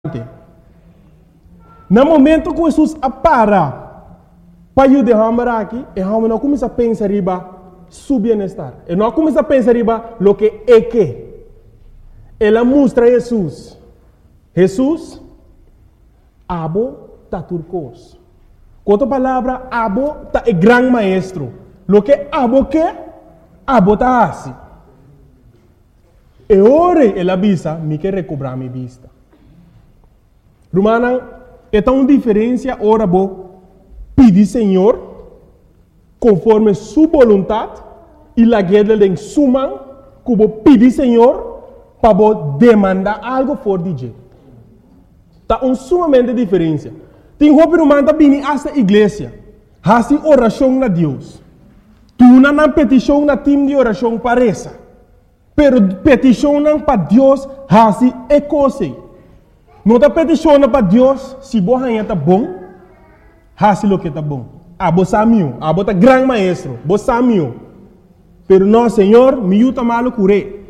No momento que Jesus para ajudar aqui, e não começa a pensar riba su bem-estar. E não começa a pensar riba lo que é que. Ela mostra Jesus. Jesus, abo ta turcos. Com outra palavra, abo ta é grande maestro. Lo que abo que, abo ta assim. E ora ela avisa, me quer recobrar minha vista. Romana, é tão diferença ora bo pedir Senhor conforme sua vontade e la guerra de suma que bo pedir Senhor para bo demandar algo for de jeito. Tá sumamente diferença. Tem roupa romana bini esta igreja, hasi oração a Deus. Tu não petição na time de oração para essa, pero petição para Deus hasi é coisa. Não está peticionando para Deus se você está bom, faz o que está bom. Você é meu, você é grande maestro, você é meu. Pero não, Senhor, me ajuda mal curé.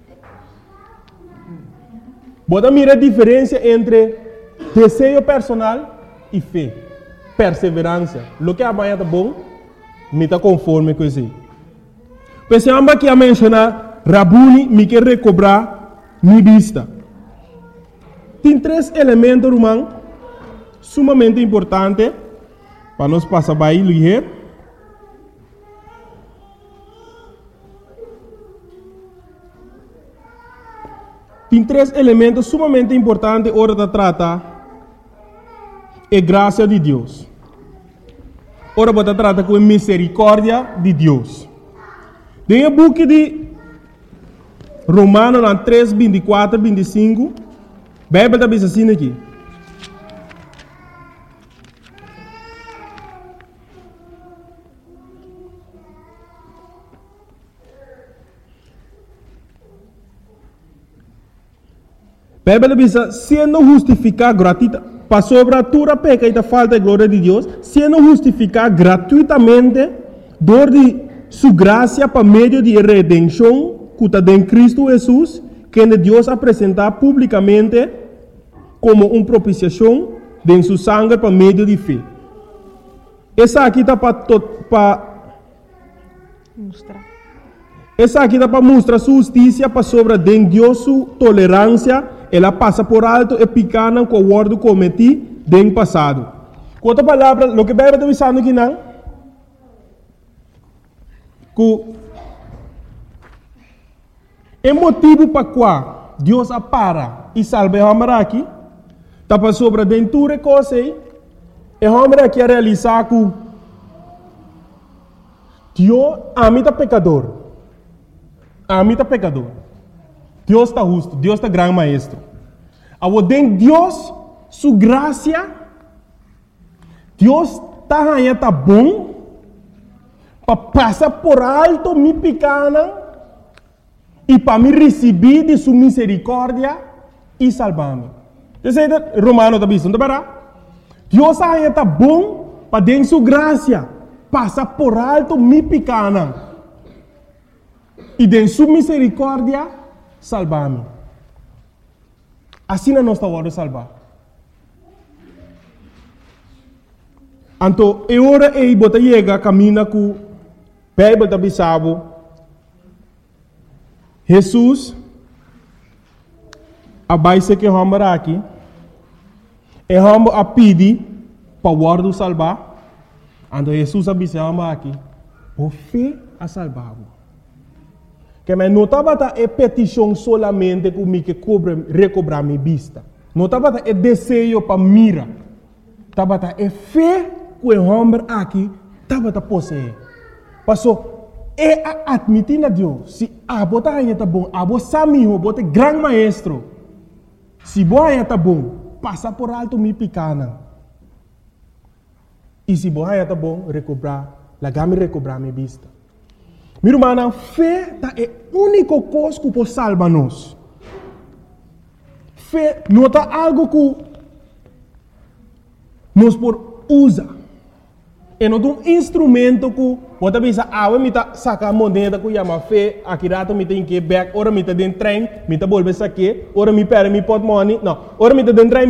Você mira a diferença entre desejo personal e fé, perseverança. O que amanhã está bom, me está conforme com isso. Pensamos que a mencionar, Rabuni me quer recobrar minha vista. Tem três elementos, irmão, sumamente importantes para nós passar para aí, ligeiro. Tem três elementos sumamente importantes hora de tratar a graça de Deus. Ora para tratar com a misericórdia de Deus. Tem o book de Romanos 3, 24, 25. A Bíblia está assim aqui. A Bíblia diz, sendo justificado gratuitamente, para sobre a tua peca e a falta de glória de Deus, sendo justificado gratuitamente, dor de sua graça para meio de redenção, que está em Cristo Jesus, que Deus apresentar publicamente como uma propiciação de sua sangue para meio de fé. Essa aqui está para mostrar. Essa aqui está para mostrar sua justiça para sobre de Deus sua tolerância. Ela passa por alto e picana com o ordo cometido no passado. Com outra palavra, o que a Bíblia está dizendo aqui não, que é motivo para qual Deus apara e salva o homem aqui, está para sobre aventura e coisa aí, e o homem aqui a realizar que Deus ama pecador. Ama pecador. Deus está justo, Deus está grande maestro. Agora, dentro de Deus, sua graça, Deus está bom para passar por alto minha pequena e para me receber de sua misericórdia e salvar-me. Você sabe, Romano está dizendo, Deus está bom para dentro de sua graça passar por alto minha pequena e de sua misericórdia salvar-me. Assim não está hora de salvar. Então, é hora de você chegar a caminhar com a Bíblia da Bissau. Jesus, a base que vamos aqui, é vamos a pedir para o ordo salvar. Então, Jesus a Bissau aqui, por fé a salvar. Que mas não estava a petição solamente que me recobrar minha vista. Não estava a desejo para mira. Estava a fé que o homem aqui estava a possuir. Passou é admitir a Deus. Se a bota aí está bom, a bota samiho, a bota grande maestro. Se boa aí está bom, passa por alto minha pequena. E se boa aí está bom, recobrar minha vista. Meu irmão, a fé é a única coisa que pode salvar-nos. Fé não é algo que nos por usar. É um instrumento que você pensa, me tá sacar moneda que chama fé, aqui rato me tem que back, ora me tá dentro trem, me tá volver aqui, ora me perde me pot money, não, ora me tá dentro trem